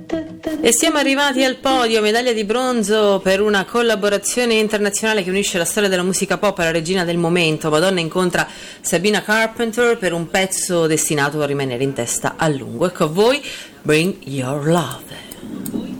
E siamo arrivati al podio, medaglia di bronzo per una collaborazione internazionale che unisce la storia della musica pop alla regina del momento. Madonna incontra Sabrina Carpenter per un pezzo destinato a rimanere in testa a lungo. Ecco a voi Bring Your Love.